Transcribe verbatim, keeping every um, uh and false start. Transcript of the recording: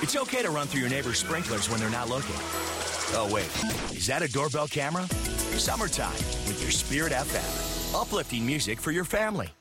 It's okay to run through your neighbor's sprinklers when they're not looking. Oh, wait. Is that a doorbell camera? Summertime with your Spirit F M. Uplifting music for your family.